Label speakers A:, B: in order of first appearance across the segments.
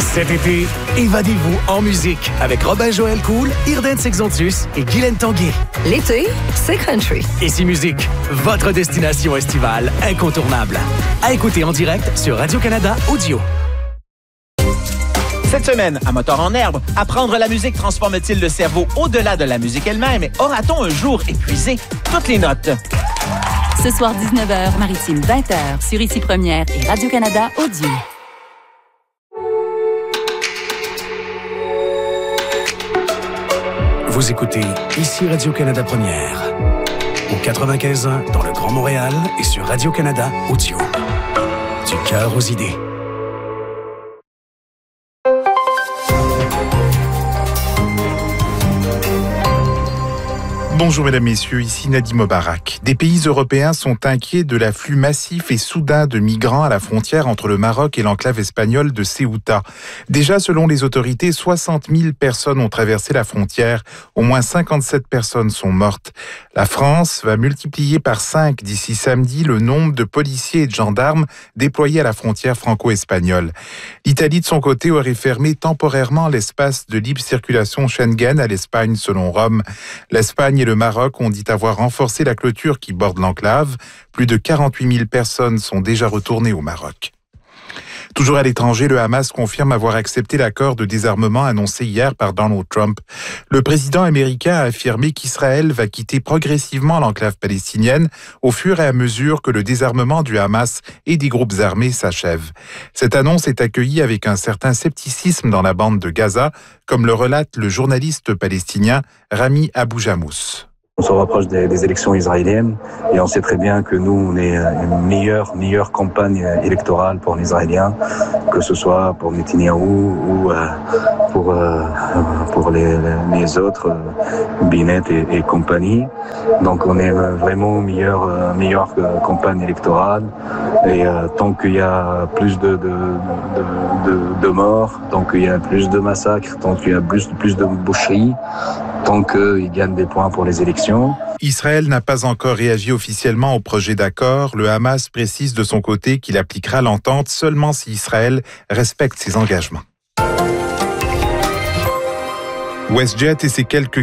A: Cet été, évadez-vous en musique avec Robin Joël Cool, Irden Sexontus et Guylaine Tanguay.
B: L'été, c'est country.
A: Ici Musique, votre destination estivale incontournable. À écouter en direct sur Radio-Canada Audio.
C: Cette semaine, à Moteur en herbe, apprendre la musique transforme-t-il le cerveau au-delà de la musique elle-même et aura-t-on un jour épuisé toutes les notes?
D: Ce soir, 19h, Maritime 20h, sur Ici Première et Radio-Canada Audio.
A: Vous écoutez Ici Radio-Canada Première, au 95.1 dans le Grand Montréal et sur Radio-Canada Audio. Du cœur aux idées.
E: Bonjour mesdames, messieurs, ici Nadim Mobarak. Des pays européens sont inquiets de l'afflux massif et soudain de migrants à la frontière entre le Maroc et l'enclave espagnole de Ceuta. Déjà, selon les autorités, 60 000 personnes ont traversé la frontière. Au moins 57 personnes sont mortes. La France va multiplier par 5 d'ici samedi le nombre de policiers et de gendarmes déployés à la frontière franco-espagnole. L'Italie, de son côté, aurait fermé temporairement l'espace de libre circulation Schengen à l'Espagne, selon Rome. L'Espagne et le Maroc ont dit avoir renforcé la clôture qui borde l'enclave. Plus de 48 000 personnes sont déjà retournées au Maroc. Toujours à l'étranger, le Hamas confirme avoir accepté l'accord de désarmement annoncé hier par Donald Trump. Le président américain a affirmé qu'Israël va quitter progressivement l'enclave palestinienne au fur et à mesure que le désarmement du Hamas et des groupes armés s'achève. Cette annonce est accueillie avec un certain scepticisme dans la bande de Gaza, comme le relate le journaliste palestinien Rami Abou Jamous.
F: On se rapproche des élections israéliennes et on sait très bien que nous, on est une meilleure campagne électorale pour les Israéliens, que ce soit pour Netanyahou ou pour les autres, Bennett et compagnie. Donc on est vraiment meilleure campagne électorale et tant qu'il y a plus de morts, tant qu'il y a plus de massacres, tant qu'il y a plus de boucheries, tant qu'ils gagnent des points pour les élections.
E: Israël n'a pas encore réagi officiellement au projet d'accord. Le Hamas précise de son côté qu'il appliquera l'entente seulement si Israël respecte ses engagements. WestJet et ses quelques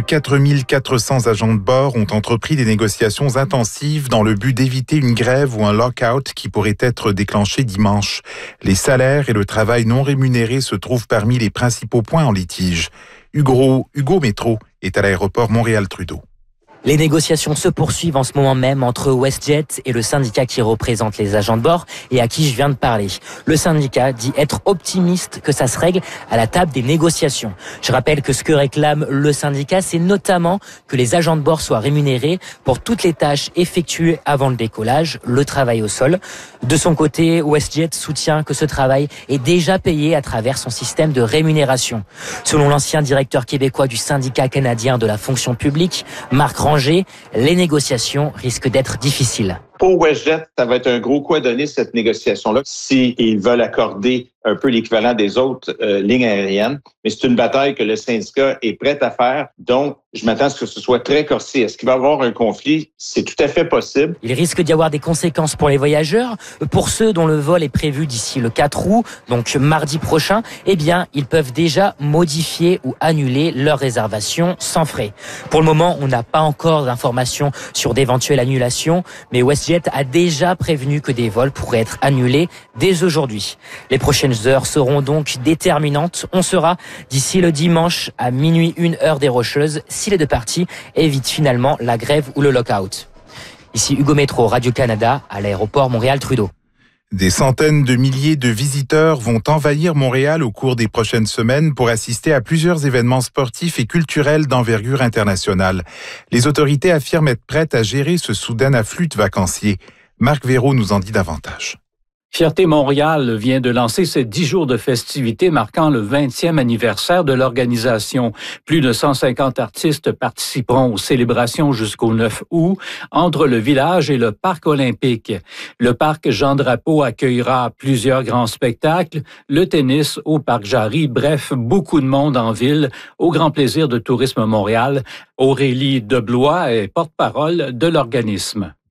E: 4400 agents de bord ont entrepris des négociations intensives dans le but d'éviter une grève ou un lock-out qui pourrait être déclenché dimanche. Les salaires et le travail non rémunéré se trouvent parmi les principaux points en litige. Hugo Métro est à l'aéroport Montréal-Trudeau.
G: Les négociations se poursuivent en ce moment même entre WestJet et le syndicat qui représente les agents de bord et à qui je viens de parler. Le syndicat dit être optimiste que ça se règle à la table des négociations. Je rappelle que ce que réclame le syndicat, c'est notamment que les agents de bord soient rémunérés pour toutes les tâches effectuées avant le décollage, le travail au sol. De son côté, WestJet soutient que ce travail est déjà payé à travers son système de rémunération. Selon l'ancien directeur québécois du syndicat canadien de la fonction publique, Marc Ranger, les négociations risquent d'être difficiles.
H: Pour WestJet, ça va être un gros coup à donner cette négociation-là s'ils veulent accorder un peu l'équivalent des autres lignes aériennes. Mais c'est une bataille que le syndicat est prêt à faire. Donc, je m'attends à ce que ce soit très corsé. Est-ce qu'il va y avoir un conflit? C'est tout à fait possible.
G: Il risque d'y avoir des conséquences pour les voyageurs. Pour ceux dont le vol est prévu d'ici le 4 août, donc mardi prochain, eh bien, ils peuvent déjà modifier ou annuler leur réservation sans frais. Pour le moment, on n'a pas encore d'informations sur d'éventuelles annulations, mais WestJet a déjà prévenu que des vols pourraient être annulés dès aujourd'hui. Les prochaines heures seront donc déterminantes. On sera d'ici le dimanche à minuit 1 heure des Rocheuses si les deux parties évitent finalement la grève ou le lock-out. Ici Hugo Métro, Radio-Canada, à l'aéroport Montréal-Trudeau.
E: Des centaines de milliers de visiteurs vont envahir Montréal au cours des prochaines semaines pour assister à plusieurs événements sportifs et culturels d'envergure internationale. Les autorités affirment être prêtes à gérer ce soudain afflux de vacanciers. Marc Véraud nous en dit davantage.
I: Fierté Montréal vient de lancer ses 10 jours de festivités marquant le 20e anniversaire de l'organisation. Plus de 150 artistes participeront aux célébrations jusqu'au 9 août entre le village et le parc olympique. Le parc Jean-Drapeau accueillera plusieurs grands spectacles, le tennis au parc Jarry, bref, beaucoup de monde en ville, au grand plaisir de Tourisme Montréal. Aurélie Deblois est porte-parole de l'organisme.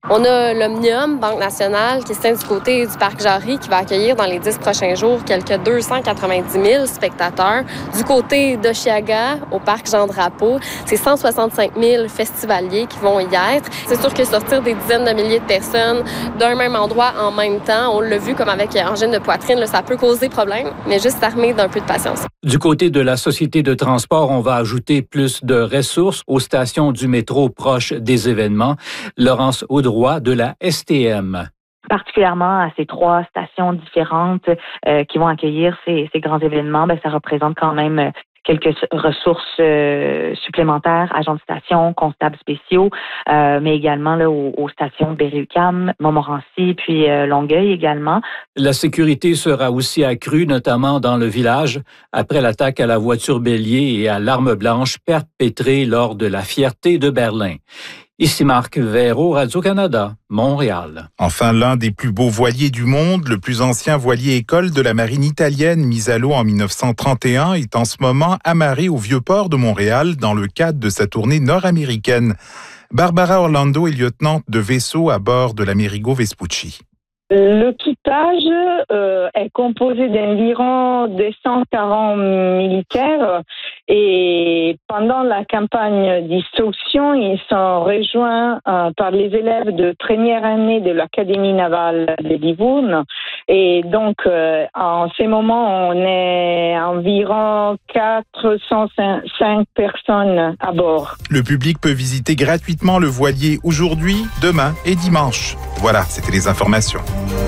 J: On a l'Omnium, Banque nationale, qui se tient du côté du Parc Jarry, qui va accueillir dans les 10 prochains jours quelques 290 000 spectateurs. Du côté d'Oshiaga, au Parc Jean-Drapeau, c'est 165 000 festivaliers qui vont y être. C'est sûr que sortir des dizaines de milliers de personnes d'un même endroit en même temps, on l'a vu comme avec angine de poitrine, là, ça peut causer problème, mais juste armé d'un peu de patience.
I: Du côté de la Société de transport, on va ajouter plus de ressources aux stations du métro proches des événements. Laurence Audroy de la STM.
K: Particulièrement à ces 3 stations différentes qui vont accueillir ces grands événements, ça représente quand même quelques ressources supplémentaires, agents de station, constables spéciaux, mais également là, aux stations Berry-UQAM, Montmorency, puis Longueuil également.
I: La sécurité sera aussi accrue, notamment dans le village, après l'attaque à la voiture bélier et à l'arme blanche perpétrée lors de la Fierté de Berlin. Ici Marc Véro, Radio-Canada, Montréal.
E: Enfin, l'un des plus beaux voiliers du monde, le plus ancien voilier-école de la marine italienne, mis à l'eau en 1931, est en ce moment amarré au Vieux-Port de Montréal dans le cadre de sa tournée nord-américaine. Barbara Orlando est lieutenante de vaisseau à bord de l'Amerigo Vespucci.
L: L'équipage est composé d'environ 240 militaires et pendant la campagne d'instruction, ils sont rejoints par les élèves de première année de l'Académie navale de Livourne. Et donc, en ce moment, on est environ 405 personnes à bord.
E: Le public peut visiter gratuitement le voilier aujourd'hui, demain et dimanche. Voilà, c'était les informations.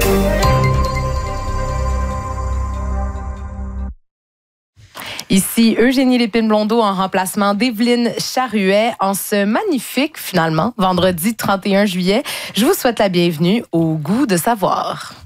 M: Ici Eugénie Lépine-Blondeau en remplacement d'Evelyne Charruet en ce magnifique, finalement, vendredi 31 juillet. Je vous souhaite la bienvenue au Goût de savoir.